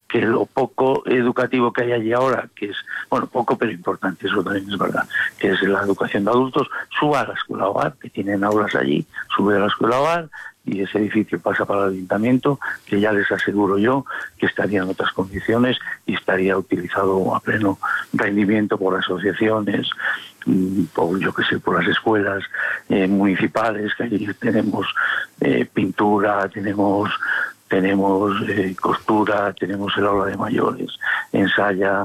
que lo poco educativo que hay allí ahora, que es, bueno, poco pero importante, eso también es verdad, que es la educación de adultos, suba a la escuela hogar, que tienen aulas allí, sube a la escuela hogar, y ese edificio pasa para el ayuntamiento, que ya les aseguro yo que estaría en otras condiciones y estaría utilizado a pleno rendimiento por asociaciones, por, yo que sé, por las escuelas municipales, que allí tenemos pintura, tenemos costura, tenemos el aula de mayores, ensaya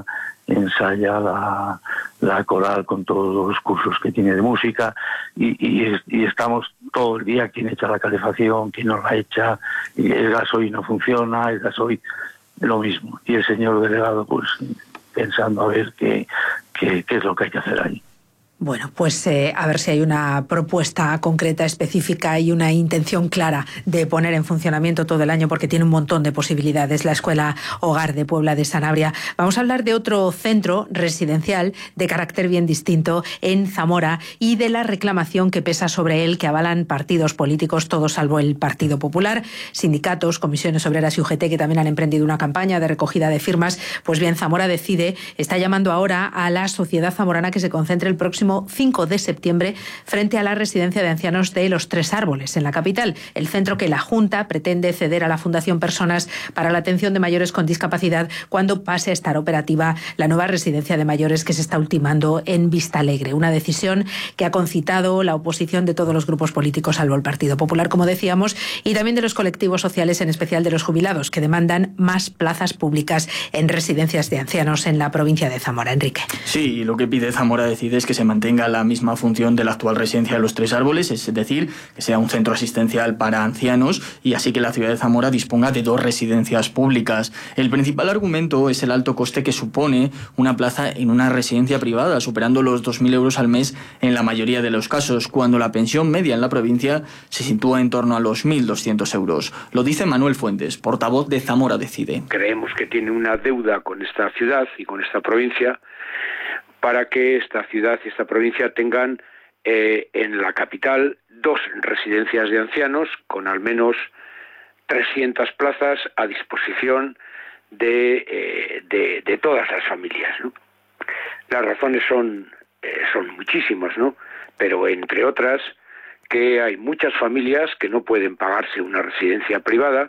la coral con todos los cursos que tiene de música y estamos todo el día, quien echa la calefacción, quien no la echa, y el gasoil no funciona, el gasoil lo mismo, y el señor delegado pues pensando a ver qué es lo que hay que hacer ahí. Bueno, pues a ver si hay una propuesta concreta, específica y una intención clara de poner en funcionamiento todo el año, porque tiene un montón de posibilidades la Escuela Hogar de Puebla de Sanabria. Vamos a hablar de otro centro residencial de carácter bien distinto en Zamora y de la reclamación que pesa sobre él, que avalan partidos políticos, todos salvo el Partido Popular, sindicatos, comisiones obreras y UGT, que también han emprendido una campaña de recogida de firmas. Pues bien, Zamora Decide está llamando ahora a la sociedad zamorana que se concentre el próximo 5 de septiembre frente a la residencia de ancianos de Los Tres Árboles, en la capital, el centro que la Junta pretende ceder a la Fundación Personas para la atención de mayores con discapacidad cuando pase a estar operativa la nueva residencia de mayores que se está ultimando en Vistalegre. Una decisión que ha concitado la oposición de todos los grupos políticos, salvo el Partido Popular, como decíamos, y también de los colectivos sociales, en especial de los jubilados, que demandan más plazas públicas en residencias de ancianos en la provincia de Zamora. Enrique. Sí, lo que pide Zamora Decide es que se mantenga la misma función de la actual residencia de Los Tres Árboles, es decir, que sea un centro asistencial para ancianos y así que la ciudad de Zamora disponga de 2 residencias públicas. El principal argumento es el alto coste que supone una plaza en una residencia privada, superando los 2.000 euros al mes en la mayoría de los casos, cuando la pensión media en la provincia se sitúa en torno a los 1.200 euros. Lo dice Manuel Fuentes, portavoz de Zamora Decide. Creemos que tiene una deuda con esta ciudad y con esta provincia para que esta ciudad y esta provincia tengan en la capital 2 residencias de ancianos con al menos 300 plazas a disposición de todas las familias, ¿no? Las razones son muchísimas, ¿no? Pero entre otras que hay muchas familias que no pueden pagarse una residencia privada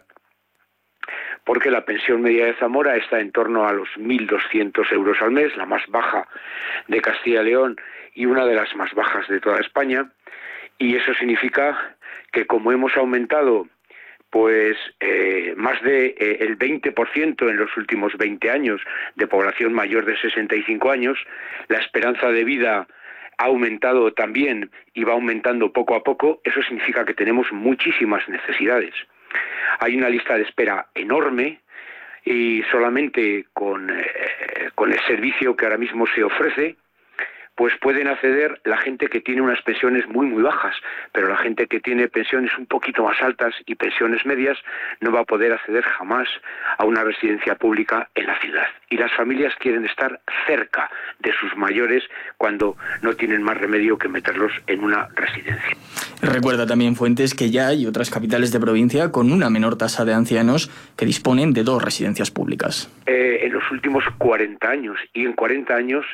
porque la pensión media de Zamora está en torno a los 1.200 euros al mes, la más baja de Castilla y León y una de las más bajas de toda España, y eso significa que como hemos aumentado pues más de el 20% en los últimos 20 años de población mayor de 65 años, la esperanza de vida ha aumentado también y va aumentando poco a poco, eso significa que tenemos muchísimas necesidades. Hay una lista de espera enorme y solamente con el servicio que ahora mismo se ofrece, pues pueden acceder la gente que tiene unas pensiones muy muy bajas, pero la gente que tiene pensiones un poquito más altas y pensiones medias no va a poder acceder jamás a una residencia pública en la ciudad. Y las familias quieren estar cerca de sus mayores cuando no tienen más remedio que meterlos en una residencia. Recuerda también Fuentes que ya hay otras capitales de provincia con una menor tasa de ancianos que disponen de 2 residencias públicas. En los últimos 40 años, y en 40 años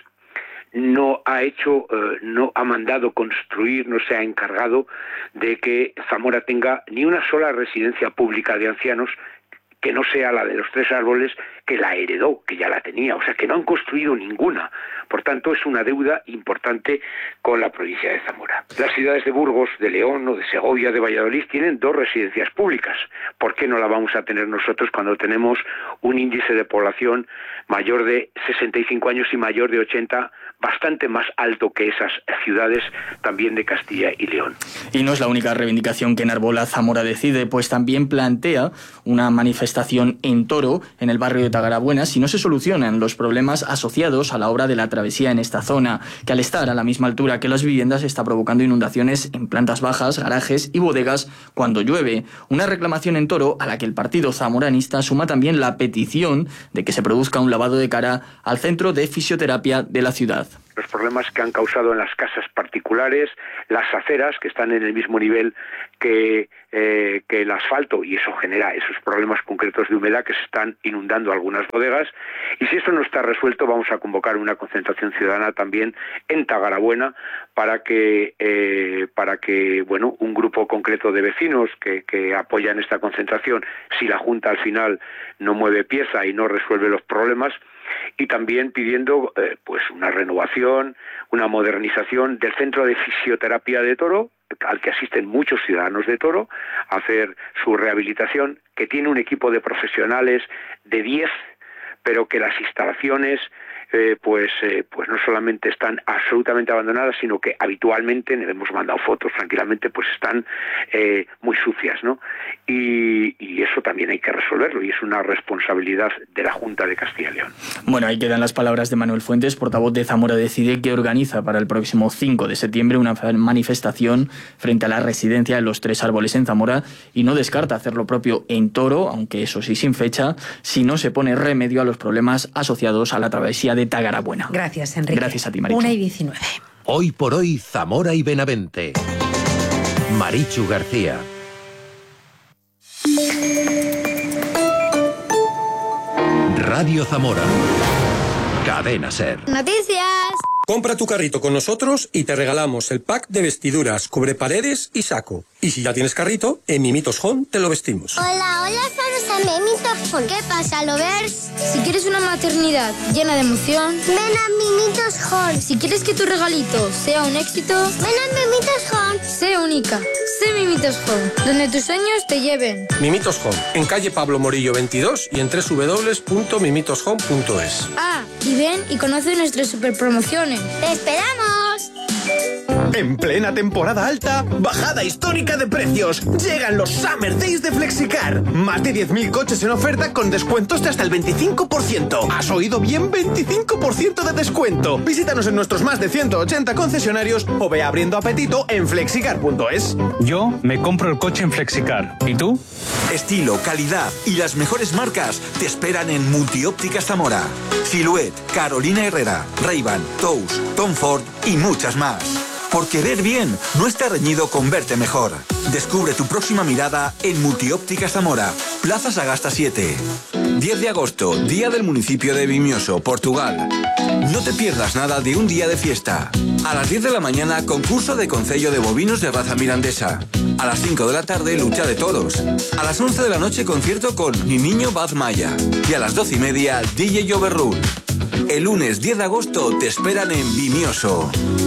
no ha mandado construir, no se ha encargado de que Zamora tenga ni una sola residencia pública de ancianos que no sea la de Los Tres Árboles, que la heredó, que ya la tenía, o sea que no han construido ninguna. Por tanto, es una deuda importante con la provincia de Zamora. Las ciudades de Burgos, de León o de Segovia, de Valladolid tienen 2 residencias públicas. ¿Por qué no la vamos a tener nosotros cuando tenemos un índice de población mayor de 65 años y mayor de 80, bastante más alto que esas ciudades también de Castilla y León? Y no es la única reivindicación que enarbola Zamora Decide, pues también plantea una manifestación en Toro, en el barrio de Tagarabuena, si no se solucionan los problemas asociados a la obra de la travesía en esta zona, que al estar a la misma altura que las viviendas está provocando inundaciones en plantas bajas, garajes y bodegas cuando llueve. Una reclamación en Toro a la que el partido zamoranista suma también la petición de que se produzca un lavado de cara al centro de fisioterapia de la ciudad. Los problemas que han causado en las casas particulares, las aceras, que están en el mismo nivel que el asfalto, y eso genera esos problemas concretos de humedad que se están inundando algunas bodegas. Y si esto no está resuelto, vamos a convocar una concentración ciudadana también en Tagarabuena para que bueno, un grupo concreto de vecinos que apoyan esta concentración, si la Junta al final no mueve pieza y no resuelve los problemas, y también pidiendo pues una renovación, una modernización del centro de fisioterapia de Toro, al que asisten muchos ciudadanos de Toro a hacer su rehabilitación, que tiene un equipo de profesionales de 10, pero que las instalaciones pues no solamente están absolutamente abandonadas, sino que habitualmente, hemos mandado fotos tranquilamente, pues están muy sucias, ¿no? Y eso también hay que resolverlo, y es una responsabilidad de la Junta de Castilla y León. Bueno, ahí quedan las palabras de Manuel Fuentes, portavoz de Zamora Decide, que organiza para el próximo 5 de septiembre una manifestación frente a la residencia de los Tres Árboles en Zamora, y no descarta hacer lo propio en Toro, aunque eso sí sin fecha, si no se pone remedio a los problemas asociados a la travesía de Tagarabuena. Gracias, Enrique. Gracias a ti, Marichu. 1:19. Hoy por hoy, Zamora y Benavente. Marichu García. Radio Zamora. Cadena SER. Noticias. Compra tu carrito con nosotros y te regalamos el pack de vestiduras, cubreparedes y saco. Y si ya tienes carrito, en Mimitos Home te lo vestimos. Hola, somos a Mimitos Home. ¿Qué pasa, Lovers? Si quieres una maternidad llena de emoción, ven a Mimitos Home. Si quieres que tu regalito sea un éxito, ven a Mimitos Home. Sé única. Sé Mimitos Home, donde tus sueños te lleven. Mimitos Home, en calle Pablo Morillo 22 y en www.mimitoshome.es. Ah, y ven y conoce nuestras super promociones. ¡Te esperamos! En plena temporada alta, bajada histórica de precios. Llegan los Summer Days de Flexicar. Más de 10.000 coches en oferta con descuentos de hasta el 25%. ¿Has oído bien? 25% de descuento. Visítanos en nuestros más de 180 concesionarios o ve abriendo apetito en flexicar.es. Yo me compro el coche en Flexicar. ¿Y tú? Estilo, calidad y las mejores marcas te esperan en Multiópticas Zamora. Silhouette, Carolina Herrera, Ray-Ban, Tous, Tom Ford y muchas más. Porque ver bien no está reñido con verte mejor. Descubre tu próxima mirada en Multiópticas Zamora, Plaza Sagasta 7. 10 de agosto, Día del Municipio de Vimioso, Portugal. No te pierdas nada de un día de fiesta. A las 10 de la mañana, concurso de concello de bovinos de raza mirandesa. A las 5 de la tarde, lucha de toros. A las 11 de la noche, concierto con Mi Niño Baz Maya. Y a las 12:30, DJ Overrule. El lunes 10 de agosto te esperan en Vimioso.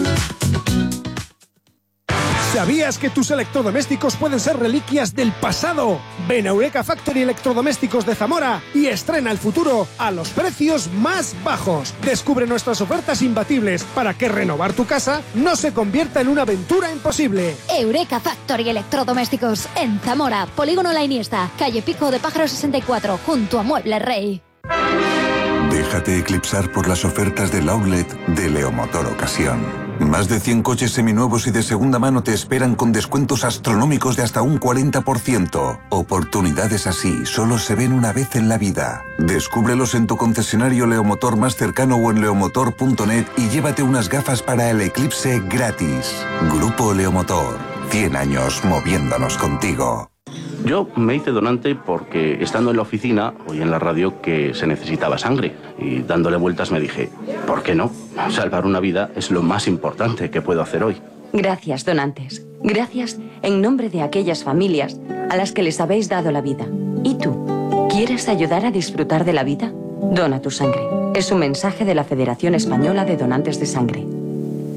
¿Sabías que tus electrodomésticos pueden ser reliquias del pasado? Ven a Eureka Factory Electrodomésticos de Zamora y estrena el futuro a los precios más bajos. Descubre nuestras ofertas imbatibles para que renovar tu casa no se convierta en una aventura imposible. Eureka Factory Electrodomésticos en Zamora, Polígono La Iniesta, calle Pico de Pájaro 64, junto a Muebles Rey. Déjate eclipsar por las ofertas del outlet de Leomotor Ocasión. Más de 100 coches seminuevos y de segunda mano te esperan con descuentos astronómicos de hasta un 40%. Oportunidades así solo se ven una vez en la vida. Descúbrelos en tu concesionario Leomotor más cercano o en leomotor.net y llévate unas gafas para el eclipse gratis. Grupo Leomotor, 100 años moviéndonos contigo. Yo me hice donante porque estando en la oficina oí en la radio que se necesitaba sangre y dándole vueltas me dije, ¿por qué no? Salvar una vida es lo más importante que puedo hacer hoy. Gracias, donantes. Gracias en nombre de aquellas familias a las que les habéis dado la vida. ¿Y tú? ¿Quieres ayudar a disfrutar de la vida? Dona tu sangre. Es un mensaje de la Federación Española de Donantes de Sangre.